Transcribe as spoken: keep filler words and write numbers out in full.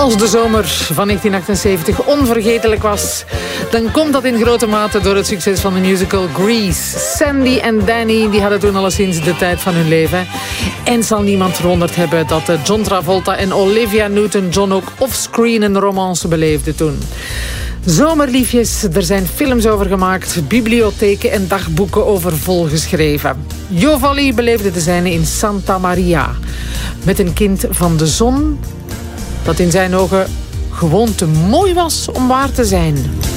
Als de zomer van negentien achtenzeventig onvergetelijk was, dan komt dat in grote mate door het succes van de musical Grease. Sandy en Danny die hadden toen alleszins de tijd van hun leven. En zal niemand verwonderd hebben dat John Travolta en Olivia Newton-John ook offscreen een romance beleefden toen. Zomerliefjes, er zijn films over gemaakt, bibliotheken en dagboeken over volgeschreven. Jovalli beleefde de zijne in Santa Maria. Met een kind van de zon dat in zijn ogen gewoon te mooi was om waar te zijn.